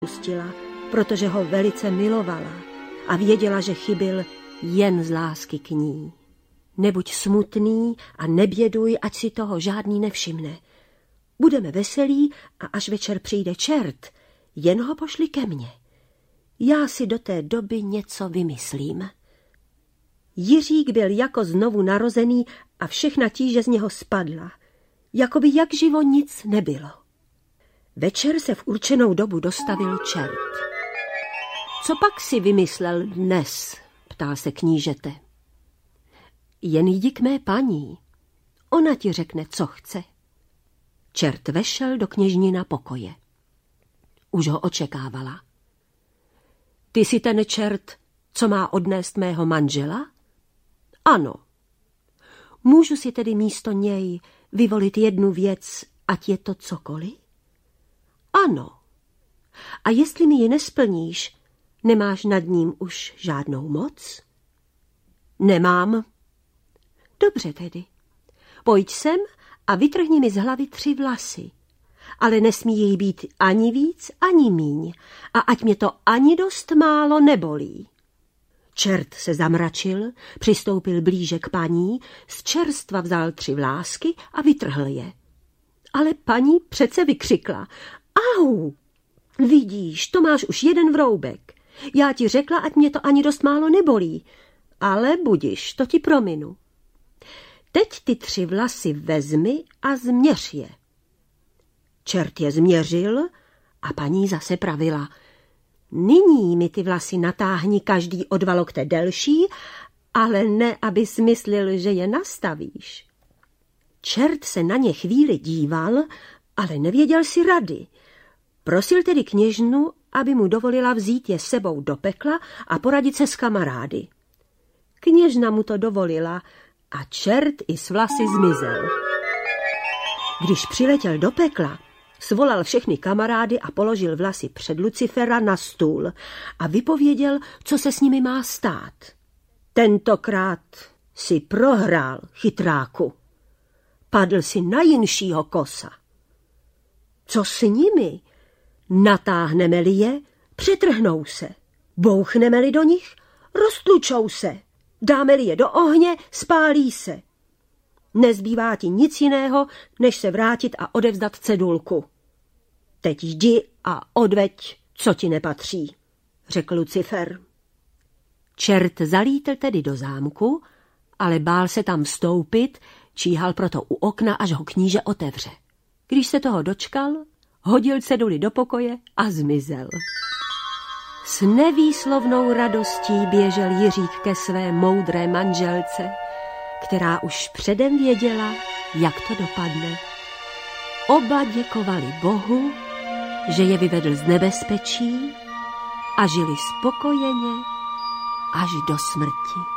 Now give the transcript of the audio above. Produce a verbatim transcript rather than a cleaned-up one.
pustila, protože ho velice milovala a věděla, že chyběl jen z lásky k ní. Nebuď smutný a neběduj, ať si toho žádný nevšimne. Budeme veselí a až večer přijde čert, jen ho pošli ke mně. Já si do té doby něco vymyslím. Jiřík byl jako znovu narozený a všechna tíže z něho spadla. Jakoby jak živo nic nebylo. Večer se v určenou dobu dostavil čert. Co pak si vymyslel dnes? Ptal se knížete. Jen jdi k mé paní. Ona ti řekne, co chce. Čert vešel do kněžnina pokoje. Už ho očekávala. Ty jsi ten čert, co má odnést mého manžela? Ano. Můžu si tedy místo něj vyvolit jednu věc, ať je to cokoliv? Ano. A jestli mi ji nesplníš, nemáš nad ním už žádnou moc? Nemám. Dobře tedy. Pojď sem a vytrhni mi z hlavy tři vlasy. Ale nesmí jich být ani víc, ani míň. A ať mě to ani dost málo nebolí. Čert se zamračil, přistoupil blíže k paní, z čerstva vzal tři vlásky a vytrhl je. Ale paní přece vykřikla. Au! Vidíš, to máš už jeden vroubek. Já ti řekla, ať mě to ani dost málo nebolí. Ale budiš, to ti prominu. Teď ty tři vlasy vezmi a změř je. Čert je změřil a paní zase pravila. Nyní mi ty vlasy natáhni každý o dva lokte delší, ale ne, abys myslil, že je nastavíš. Čert se na ně chvíli díval, ale nevěděl si rady. Prosil tedy kněžnu, aby mu dovolila vzít je sebou do pekla a poradit se s kamarády. Kněžna mu to dovolila a čert i s vlasy zmizel. Když přiletěl do pekla, svolal všechny kamarády a položil vlasy před Lucifera na stůl a vypověděl, co se s nimi má stát. Tentokrát si prohrál, chytráku. Padl si na jinšího kosa. Co s nimi? Natáhneme-li je, přetrhnou se. Bouchneme-li do nich, roztlučou se. Dáme-li je do ohně, spálí se. Nezbývá ti nic jiného, než se vrátit a odevzdat cedulku. Teď jdi a odveď, co ti nepatří, řekl Lucifer. Čert zalítl tedy do zámku, ale bál se tam vstoupit, číhal proto u okna, až ho kníže otevře. Když se toho dočkal, hodil ceduli do pokoje a zmizel. S nevýslovnou radostí běžel Jiřík ke své moudré manželce, která už předem věděla, jak to dopadne. Oba děkovali Bohu, že je vyvedl z nebezpečí a žili spokojeně až do smrti.